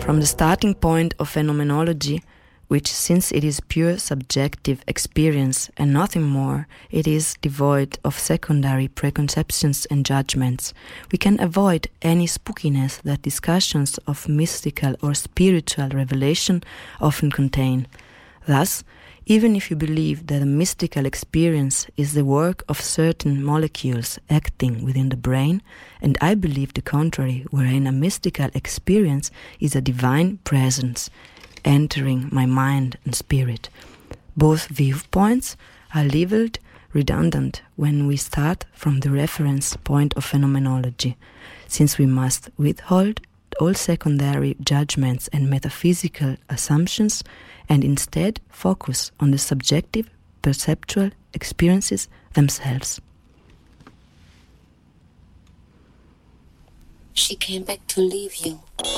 From the starting point of phenomenology, which, since it is pure subjective experience and nothing more, it is devoid of secondary preconceptions and judgments, we can avoid any spookiness that discussions of mystical or spiritual revelation often contain. Thus, even if you believe that a mystical experience is the work of certain molecules acting within the brain, and I believe the contrary, wherein a mystical experience is a divine presence entering my mind and spirit, both viewpoints are labeled redundant when we start from the reference point of phenomenology, since we must withhold all secondary judgments and metaphysical assumptions and instead focus on the subjective perceptual experiences themselves. She came back to leave you.